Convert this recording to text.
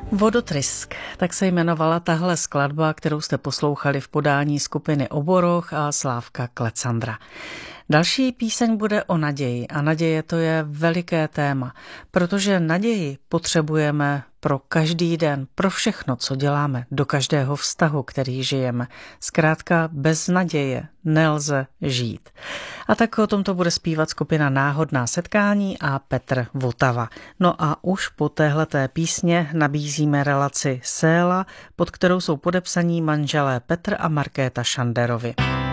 Vodotrysk, tak se jmenovala tahle skladba, kterou jste poslouchali v podání skupiny Oboroch a Slávka Klecandra. Další píseň bude o naději a naděje to je veliké téma, protože naději potřebujeme pro každý den, pro všechno, co děláme, do každého vztahu, který žijeme. Zkrátka bez naděje nelze žít. A tak o tomto bude zpívat skupina Náhodná setkání a Petr Votava. No a už po téhleté písně nabízíme relaci Séla, pod kterou jsou podepsaní manželé Petr a Markéta Šanderovi.